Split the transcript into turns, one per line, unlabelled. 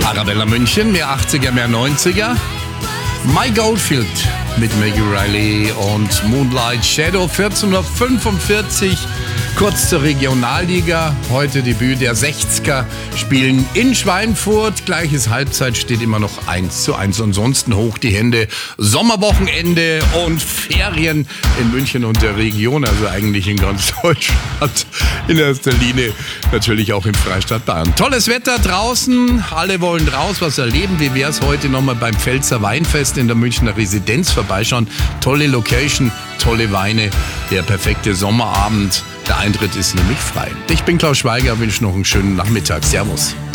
Arabella München, mehr 80er, mehr 90er. Mike Oldfield mit Maggie Riley und Moonlight Shadow, 14:45 kurz zur Regionalliga. Heute Debüt der 60er, spielen in Schweinfurt. Gleiches Halbzeit, steht immer noch 1:1. Ansonsten hoch die Hände. Sommerwochenende und Ferien in München und der Region, also eigentlich in ganz Deutschland. In erster Linie natürlich auch im Freistaat Bayern. Tolles Wetter draußen, alle wollen raus was erleben. Wie wäre es heute nochmal beim Pfälzer Weinfest in der Münchner Residenz vorbeischauen? Tolle Location, tolle Weine, der perfekte Sommerabend. Der Eintritt ist nämlich frei. Ich bin Klaus Schweiger, wünsche noch einen schönen Nachmittag. Servus.